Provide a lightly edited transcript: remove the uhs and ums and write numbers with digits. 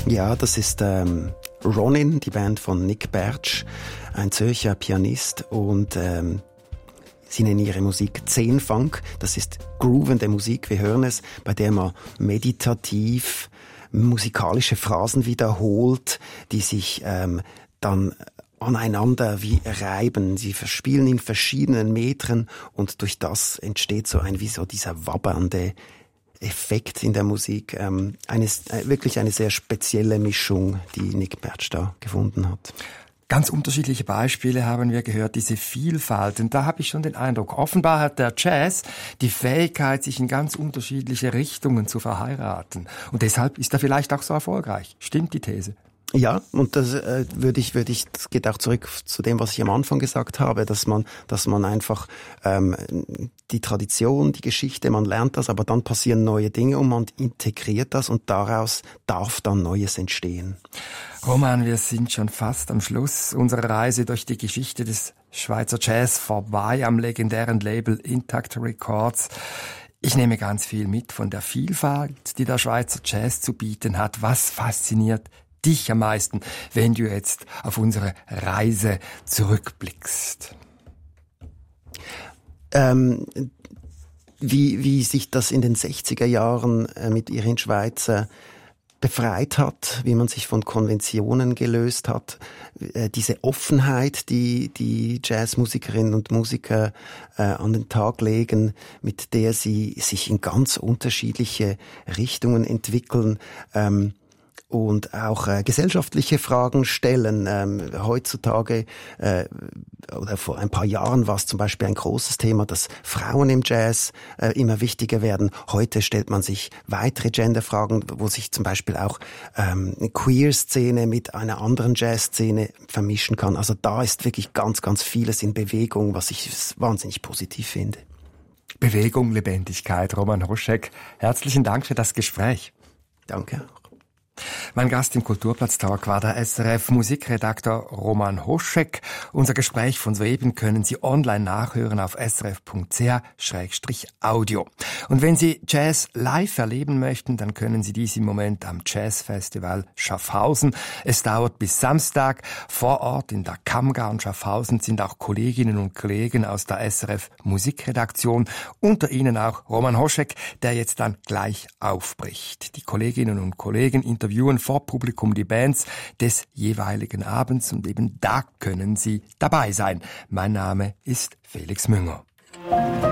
Ja, das ist Ronin, die Band von Nick Bertsch, ein Zürcher Pianist, und sie nennen ihre Musik Zen-Funk. Das ist groovende Musik, wir hören es, bei der man meditativ musikalische Phrasen wiederholt, die sich dann aneinander wie reiben. Sie verspielen in verschiedenen Metern und durch das entsteht so dieser wabbernde Effekt in der Musik. Wirklich eine sehr spezielle Mischung, die Nick Bertsch da gefunden hat. Ganz unterschiedliche Beispiele haben wir gehört, diese Vielfalt. Und da habe ich schon den Eindruck, offenbar hat der Jazz die Fähigkeit, sich in ganz unterschiedliche Richtungen zu verheiraten. Und deshalb ist er vielleicht auch so erfolgreich. Stimmt die These? Ja, und das das geht auch zurück zu dem, was ich am Anfang gesagt habe, dass man einfach die Tradition, die Geschichte, man lernt das, aber dann passieren neue Dinge und man integriert das und daraus darf dann Neues entstehen. Roman, wir sind schon fast am Schluss unserer Reise durch die Geschichte des Schweizer Jazz vorbei am legendären Label Intact Records. Ich nehme ganz viel mit von der Vielfalt, die der Schweizer Jazz zu bieten hat. Was fasziniert dich am meisten, wenn du jetzt auf unsere Reise zurückblickst? Wie sich das in den 60er Jahren mit Irene Schweizer befreit hat, wie man sich von Konventionen gelöst hat, diese Offenheit, die Jazzmusikerinnen und Musiker an den Tag legen, mit der sie sich in ganz unterschiedliche Richtungen entwickeln, und auch gesellschaftliche Fragen stellen. Heutzutage oder vor ein paar Jahren war es zum Beispiel ein großes Thema, dass Frauen im Jazz immer wichtiger werden. Heute stellt man sich weitere Genderfragen, wo sich zum Beispiel auch eine Queer-Szene mit einer anderen Jazz-Szene vermischen kann. Also da ist wirklich ganz, ganz vieles in Bewegung, was ich wahnsinnig positiv finde. Bewegung, Lebendigkeit. Roman Hoschek, herzlichen Dank für das Gespräch. Danke auch. Mein Gast im Kulturplatz-Talk war der SRF-Musikredaktor Roman Hoschek. Unser Gespräch von soeben können Sie online nachhören auf srf.ch/audio. Und wenn Sie Jazz live erleben möchten, dann können Sie dies im Moment am Jazzfestival Schaffhausen. Es dauert bis Samstag. Vor Ort in der Kammgarn Schaffhausen sind auch Kolleginnen und Kollegen aus der SRF-Musikredaktion. Unter ihnen auch Roman Hoschek, der jetzt dann gleich aufbricht. Die Kolleginnen und Kollegen interviewen vor Publikum die Bands des jeweiligen Abends und eben da können Sie dabei sein. Mein Name ist Felix Münger.